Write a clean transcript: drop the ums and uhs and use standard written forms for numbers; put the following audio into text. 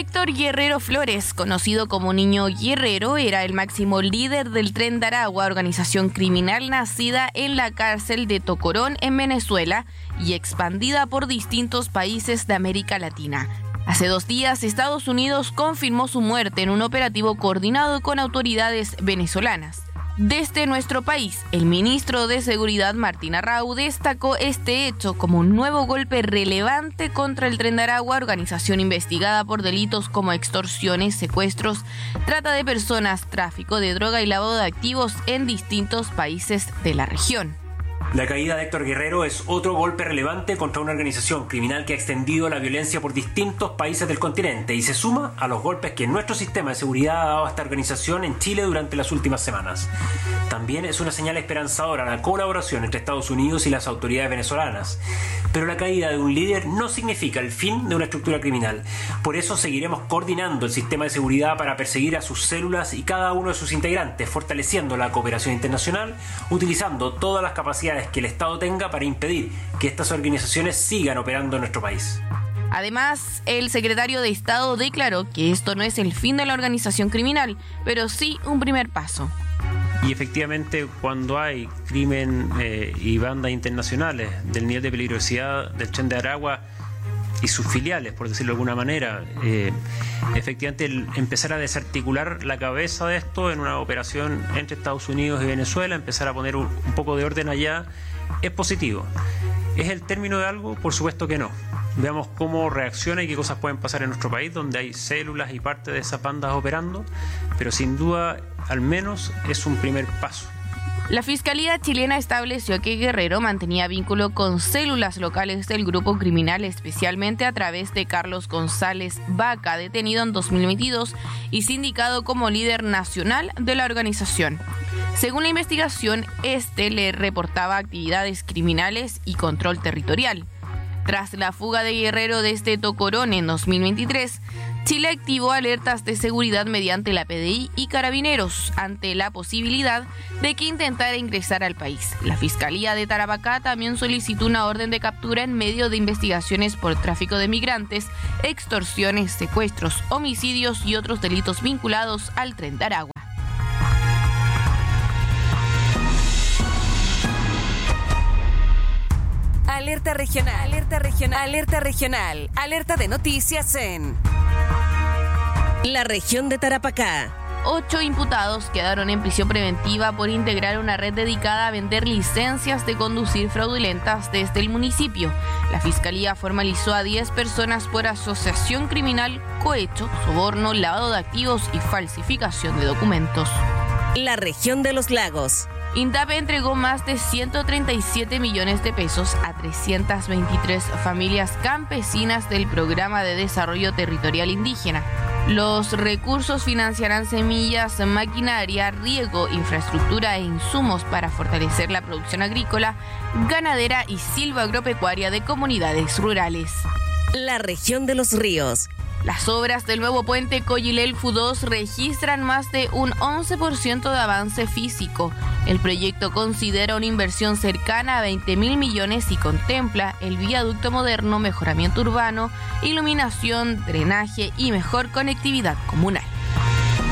Héctor Guerrero Flores, conocido como Niño Guerrero, era el máximo líder del Tren de Aragua, organización criminal nacida en la cárcel de Tocorón, en Venezuela, y expandida por distintos países de América Latina. Hace 2 días, Estados Unidos confirmó su muerte en un operativo coordinado con autoridades venezolanas. Desde nuestro país, el ministro de Seguridad Martín Arrau destacó este hecho como un nuevo golpe relevante contra el Tren de Aragua, organización investigada por delitos como extorsiones, secuestros, trata de personas, tráfico de droga y lavado de activos en distintos países de la región. La caída de Héctor Guerrero es otro golpe relevante contra una organización criminal que ha extendido la violencia por distintos países del continente y se suma a los golpes que nuestro sistema de seguridad ha dado a esta organización en Chile durante las últimas semanas. También es una señal esperanzadora la colaboración entre Estados Unidos y las autoridades venezolanas. Pero la caída de un líder no significa el fin de una estructura criminal. Por eso seguiremos coordinando el sistema de seguridad para perseguir a sus células y cada uno de sus integrantes, fortaleciendo la cooperación internacional, utilizando todas las capacidades que el Estado tenga para impedir que estas organizaciones sigan operando en nuestro país. Además, el secretario de Estado declaró que esto no es el fin de la organización criminal, pero sí un primer paso. Y efectivamente, cuando hay crimen y bandas internacionales del nivel de peligrosidad del Tren de Aragua y sus filiales, por decirlo de alguna manera, efectivamente empezar a desarticular la cabeza de esto en una operación entre Estados Unidos y Venezuela, empezar a poner un poco de orden allá, es positivo. ¿Es el término de algo? Por supuesto que no. Veamos cómo reacciona y qué cosas pueden pasar en nuestro país, donde hay células y parte de esas bandas operando, pero sin duda, al menos, es un primer paso. La Fiscalía chilena estableció que Guerrero mantenía vínculo con células locales del grupo criminal, especialmente a través de Carlos González Vaca, detenido en 2022 y sindicado como líder nacional de la organización. Según la investigación, le reportaba actividades criminales y control territorial. Tras la fuga de Guerrero desde Tocorón en 2023, Chile activó alertas de seguridad mediante la PDI y Carabineros ante la posibilidad de que intentara ingresar al país. La Fiscalía de Tarapacá también solicitó una orden de captura en medio de investigaciones por tráfico de migrantes, extorsiones, secuestros, homicidios y otros delitos vinculados al Tren de Aragua. Alerta regional, alerta regional, alerta regional, alerta de noticias en la región de Tarapacá. 8 imputados quedaron en prisión preventiva por integrar una red dedicada a vender licencias de conducir fraudulentas desde el municipio. La Fiscalía formalizó a 10 personas por asociación criminal, cohecho, soborno, lavado de activos y falsificación de documentos. La región de los lagos. INDAP entregó más de 137 millones de pesos a 323 familias campesinas del Programa de Desarrollo Territorial Indígena. Los recursos financiarán semillas, maquinaria, riego, infraestructura e insumos para fortalecer la producción agrícola, ganadera y silvagropecuaria de comunidades rurales. La región de los ríos. Las obras del nuevo puente Coyilel-Fu 2 registran más de un 11% de avance físico. El proyecto considera una inversión cercana a 20.000 millones y contempla el viaducto moderno, mejoramiento urbano, iluminación, drenaje y mejor conectividad comunal.